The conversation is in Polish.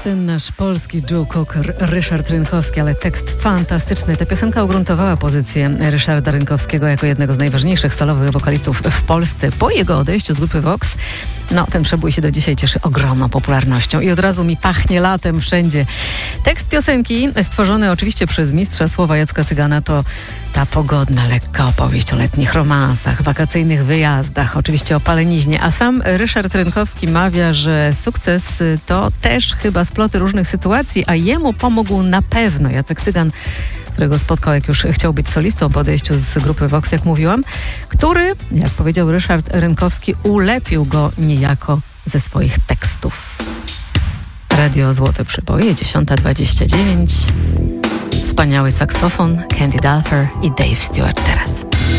Ten nasz polski Joe Cocker, Ryszard Rynkowski, ale tekst fantastyczny. Ta piosenka ugruntowała pozycję Ryszarda Rynkowskiego jako jednego z najważniejszych solowych wokalistów w Polsce. Po jego odejściu z grupy Vox, ten przebój się do dzisiaj cieszy ogromną popularnością i od razu mi pachnie latem wszędzie. Tekst piosenki, stworzony oczywiście przez mistrza słowa Jacka Cygana, to ta pogodna, lekka opowieść o letnich romansach, wakacyjnych wyjazdach, oczywiście o paleniźnie. A sam Ryszard Rynkowski mawia, że sukces to też chyba sploty różnych sytuacji, a jemu pomógł na pewno Jacek Cygan, którego spotkał, jak już chciał być solistą po odejściu z grupy Vox, jak mówiłam, który, jak powiedział Ryszard Rynkowski, ulepił go niejako ze swoich tekstów. Radio Złote Przyboje, 10:29. Wspaniały saksofon, Candy Dulfer i Dave Stewart teraz.